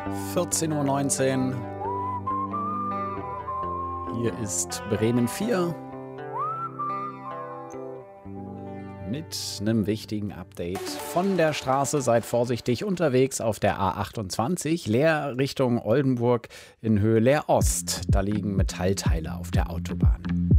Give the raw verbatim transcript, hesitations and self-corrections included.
vierzehn Uhr neunzehn. Hier ist Bremen vier mit einem wichtigen Update von der Straße. Seid vorsichtig unterwegs auf der A achtundzwanzig, Leer Richtung Oldenburg in Höhe Leer Ost. Da liegen Metallteile auf der Autobahn.